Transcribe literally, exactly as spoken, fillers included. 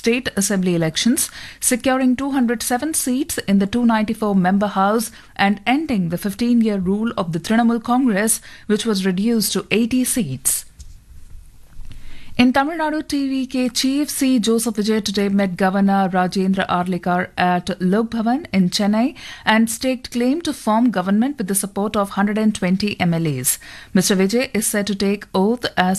state assembly elections, securing two hundred seven seats in the two hundred ninety-four member house and ending the fifteen-year rule of the Trinamool Congress, which was reduced to eighty seats. In Tamil Nadu, T V K Chief C. Joseph Vijay today met Governor Rajendra Arlikar at Lok Bhavan in Chennai and staked claim to form government with the support of one hundred twenty M L As. Mister Vijay is set to take oath as